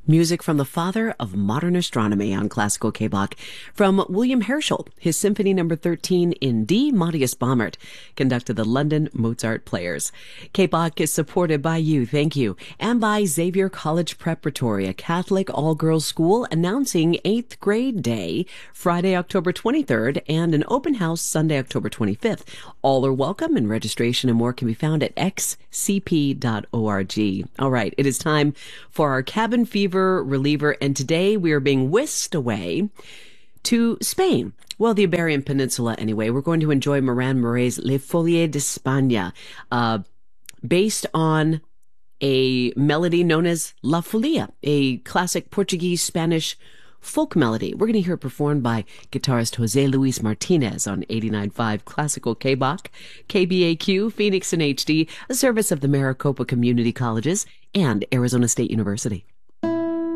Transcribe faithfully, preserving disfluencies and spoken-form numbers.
Music from the father of modern astronomy on Classical K-Bach from William Herschel, his Symphony Number thirteen in D, Modius Baumert, conducted the London Mozart Players. K-Bach is supported by you, thank you, and by Xavier College Preparatory, a Catholic all-girls school, announcing eighth grade day, Friday, October twenty-third, and an open house Sunday, October twenty-fifth. All are welcome, and registration and more can be found at x c p dot org. All right, it is time for our Cabin Fever reliever, and today we are being whisked away to Spain. Well, the Iberian Peninsula anyway. We're going to enjoy Moran Murray's Les Folies d'Espagne, uh, based on a melody known as La Folia, a classic Portuguese-Spanish folk melody. We're going to hear it performed by guitarist Jose Luis Martinez on eighty-nine point five Classical K-Bach, K B A Q, Phoenix in H D, a service of the Maricopa Community Colleges and Arizona State University.